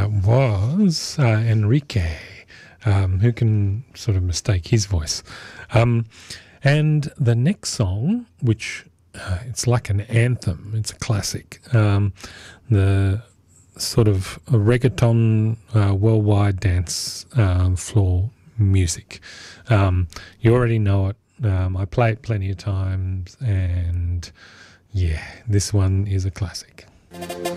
was Enrique. Who can sort of mistake his voice? And the next song, which it's like an anthem, it's a classic. The sort of a reggaeton worldwide dance floor music. You already know it. I play it plenty of times, and yeah, this one is a classic.